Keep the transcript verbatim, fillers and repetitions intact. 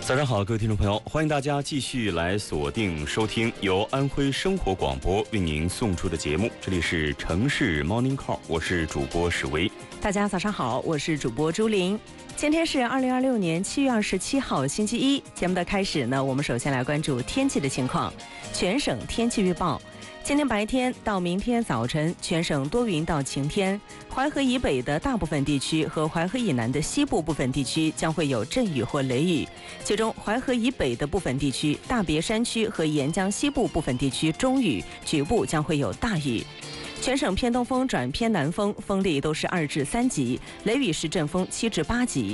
早上好，各位听众朋友，欢迎大家继续来锁定收听由安徽生活广播为您送出的节目，这里是城市 Morning Call， 我是主播史维。 大家早上好，我是主播朱琳。今天是二零二六年七月二十七号星期一，节目的开始呢，我们首先来关注天气的情况。全省天气预报。今天白天到明天早晨，全省多云到晴天，淮河以北的大部分地区和淮河以南的西部部分地区将会有阵雨或雷雨，其中淮河以北的部分地区、大别山区和沿江西部部分地区中雨，局部将会有大雨。全省偏东风转偏南风，风力都是二至三级，雷雨时阵风七至八级。